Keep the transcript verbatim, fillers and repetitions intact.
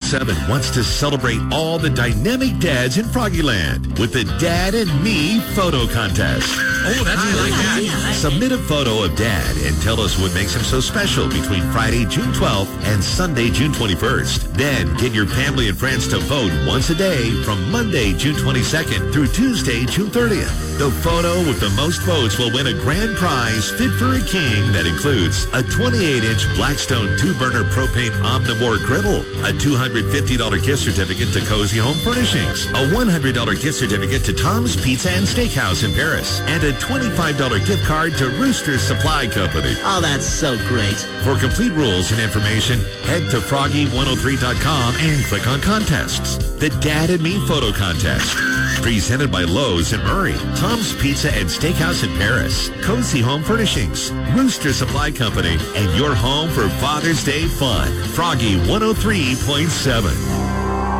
seven wants to celebrate all the dynamic dads in Froggyland with the Dad and Me Photo Contest. Oh, that's I like that. Submit a photo of Dad and tell us what makes him so special between Friday, June twelfth and Sunday, June twenty-first. Then get your family and friends to vote once a day from Monday, June twenty-second through Tuesday, June thirtieth. The photo with the most votes will win a grand prize fit for a king that includes a twenty-eight inch Blackstone two-burner propane Omnivore griddle, a two hundred fifty dollars gift certificate to Cozy Home Furnishings, a one hundred dollars gift certificate to Tom's Pizza and Steakhouse in Paris, and a twenty-five dollars gift card to Rooster's Supply Company. Oh, that's so great. For complete rules and information, head to froggy one oh three dot com and click on contests. The Dad and Me Photo Contest. Presented by Lowe's in Murray, Tom's Pizza and Steakhouse in Paris, Cozy Home Furnishings, Rooster Supply Company, and your home for Father's Day fun. Froggy one oh three point seven.